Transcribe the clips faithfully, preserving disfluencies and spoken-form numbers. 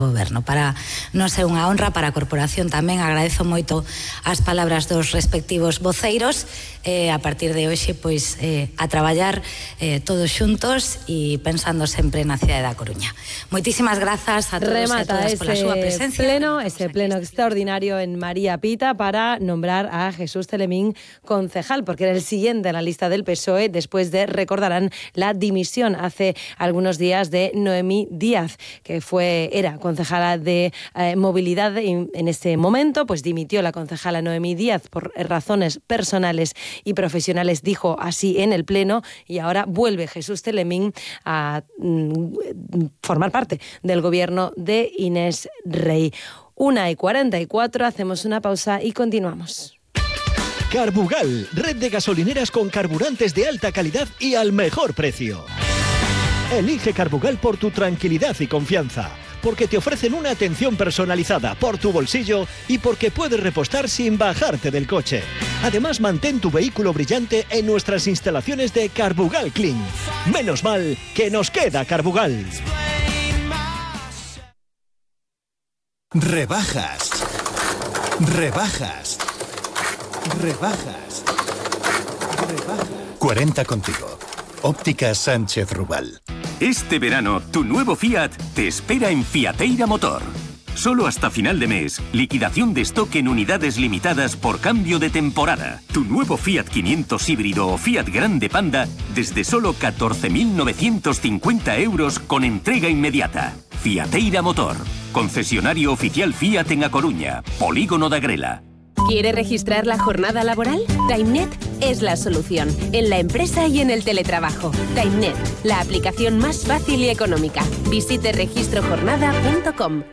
Goberno. Para nos é unha honra, para a corporación tamén. Agradezo moito as palabras dos respectivos voceiros. Eh, a partir de hoxe, pois, eh, a traballar eh, todos xuntos e pensando sempre na cidade da Coruña. Moitísimas grazas a todos e a todas pola súa presencia. Pleno, ese pleno extraordinario en María Pita para nombrar a Jesús Telemín concejal, porque era el siguiente en la lista del P S O E, después de, recordarán, la dimisión hace algunos días de Noemí Díaz, que fue, era concejala de eh, movilidad y en ese momento pues dimitió la concejala Noemí Díaz por razones personales y profesionales, dijo así en el pleno, y ahora vuelve Jesús Telemín a mm, formar parte del gobierno de Inés Rey. Una y cuarenta y cuatro, hacemos una pausa y continuamos. Carbugal, red de gasolineras con carburantes de alta calidad y al mejor precio. Elige Carbugal por tu tranquilidad y confianza, porque te ofrecen una atención personalizada por tu bolsillo y porque puedes repostar sin bajarte del coche. Además, mantén tu vehículo brillante en nuestras instalaciones de Carbugal Clean. Menos mal que nos queda Carbugal. Rebajas. Rebajas. Rebajas. Rebajas. cuarenta contigo. Óptica Sánchez Rubal. Este verano, tu nuevo Fiat te espera en Fiateira Motor. Solo hasta final de mes, liquidación de stock en unidades limitadas por cambio de temporada. Tu nuevo Fiat quinientos híbrido o Fiat Grande Panda desde solo catorce mil novecientos cincuenta euros con entrega inmediata. Fiateira Motor, concesionario oficial Fiat en A Coruña, Polígono da Grela. ¿Quiere registrar la jornada laboral? TimeNet es la solución, en la empresa y en el teletrabajo. TimeNet, la aplicación más fácil y económica. Visite registro jornada punto com.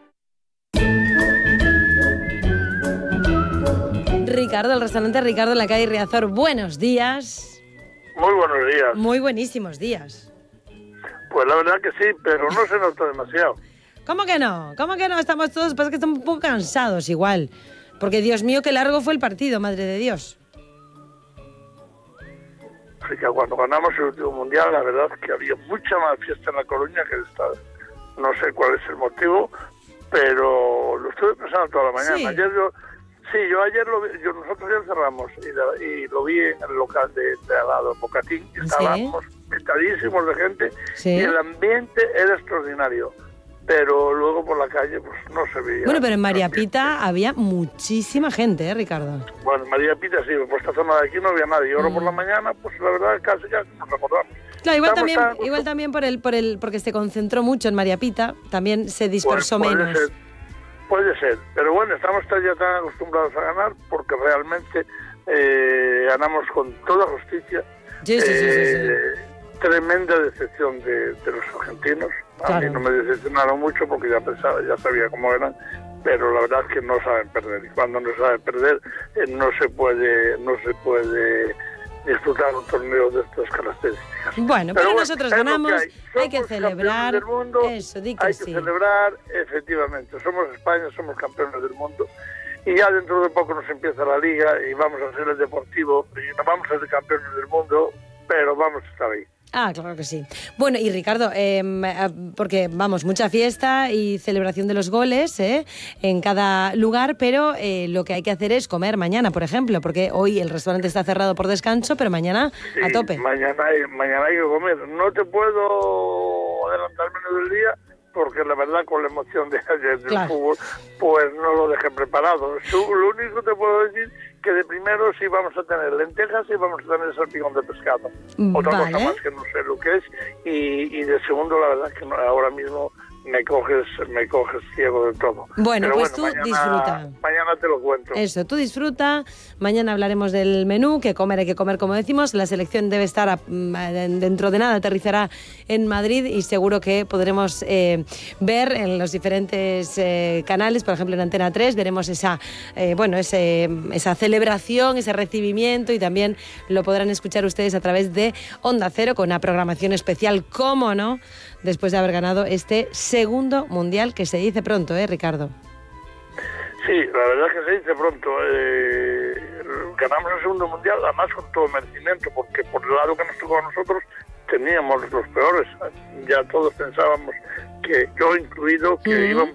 Ricardo, el restaurante Ricardo en la calle Riazor. Buenos días. Muy buenos días. Muy buenísimos días. Pues la verdad que sí, pero no se nota demasiado. ¿Cómo que no? ¿Cómo que no? Estamos todos, pasa que estamos un poco cansados igual. Porque, Dios mío, qué largo fue el partido, madre de Dios. Así que cuando ganamos el último mundial, la verdad es que había mucha más fiesta en La Coruña que esta. No sé cuál es el motivo, pero lo estuve pensando toda la mañana. Sí. Ayer yo, sí, yo ayer lo vi, yo, nosotros ya cerramos y, la, y lo vi en el local de, de al lado, Bocatín. Estábamos petadísimos de gente, sí, y el ambiente era extraordinario. Pero luego por la calle pues no se veía. Bueno, pero en María Pita había muchísima gente, ¿eh, Ricardo? Bueno, en María Pita sí, por esta zona de aquí no había nadie. Y ahora mm. por la mañana, pues la verdad casi ya nos recordamos. Claro, igual Estamos también, tan... igual también por el, por el, porque se concentró mucho en María Pita, también se dispersó pues puede menos. Ser, puede ser, pero bueno, estamos ya tan acostumbrados a ganar porque realmente eh, ganamos con toda justicia. Sí, sí, sí, eh, sí, sí. Tremenda decepción de, de los argentinos. A claro. mí no me decepcionaron mucho porque ya pensaba, ya sabía cómo eran, pero la verdad es que no saben perder. Y cuando no saben perder, eh, no se puede, no se puede disfrutar un torneo de estas características. Bueno, pero, pero bueno, nosotros ganamos, que hay. hay que celebrar. Del mundo, eso, di que hay sí. que celebrar, efectivamente. Somos España, somos campeones del mundo. Y ya dentro de poco nos empieza la liga y vamos a ser el Deportivo y no vamos a ser campeones del mundo, pero vamos a estar ahí. Ah, claro que sí. Bueno, y Ricardo, eh, porque vamos, mucha fiesta y celebración de los goles eh, en cada lugar, pero eh, lo que hay que hacer es comer mañana, por ejemplo, porque hoy el restaurante está cerrado por descanso, pero mañana sí, a tope. Mañana hay, mañana hay que comer. No te puedo adelantar menos del día, porque la verdad con la emoción de ayer del claro. fútbol, pues no lo dejé preparado. Lo único que te puedo decir que de primero sí vamos a tener lentejas y vamos a tener salpicón de pescado. Otra vale. cosa más que no sé lo que es. Y, y de segundo, la verdad es que no, ahora mismo me coges me coges ciego de todo. Bueno, Pero pues bueno, tú mañana, disfruta. Mañana te lo cuento. Eso, tú disfruta. Mañana hablaremos del menú, que comer hay que comer, como decimos. La selección debe estar a, dentro de nada, aterrizará en Madrid y seguro que podremos eh, ver en los diferentes eh, canales, por ejemplo en Antena tres, veremos esa, eh, bueno, ese, esa celebración, ese recibimiento, y también lo podrán escuchar ustedes a través de Onda Cero con una programación especial, cómo no, después de haber ganado este segundo mundial, que se dice pronto, ¿eh, Ricardo? Sí, la verdad es que se dice pronto. Eh, ganamos el segundo mundial, además con todo merecimiento, porque por el lado que nos tocó a nosotros teníamos los peores. Ya todos pensábamos, que yo incluido, que uh-huh. íbamos